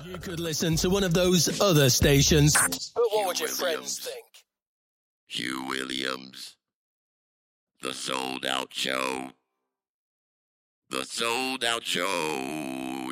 You could listen to one of those other stations, but what would your friends think? Hugh Williams. The Sold Out Show. The Sold Out Show.